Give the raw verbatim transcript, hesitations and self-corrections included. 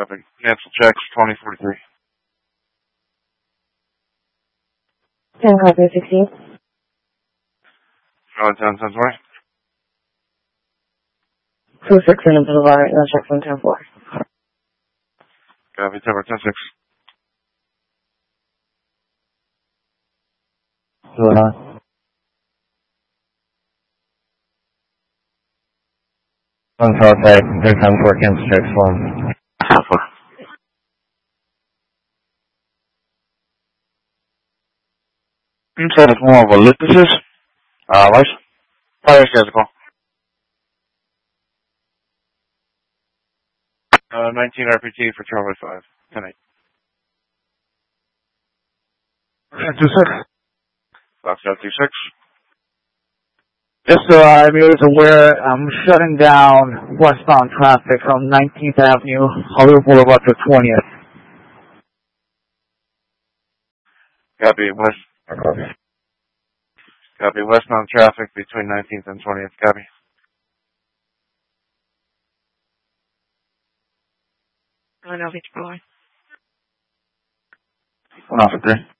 Copy. Cancel checks, twenty forty-three. ten hundred sixteen. Charlie ten, ten twenty. two six in the Boulevard, no check from ten four. Copy, Timber ten six. Going on. One Southside, there's ten four, cancel checks, one. ten four. Inside is more of a litmus. Uh, license. Fire schedule. Uh, nineteen R P T for Charlie five. ten eight. two six. Foxtrot two six. Just so I'm aware, I'm shutting down westbound traffic from nineteenth Avenue, Hollywood Boulevard to twentieth. Copy, west. Copy, westbound traffic between nineteenth and twentieth. Copy. I know which boy. One off at three.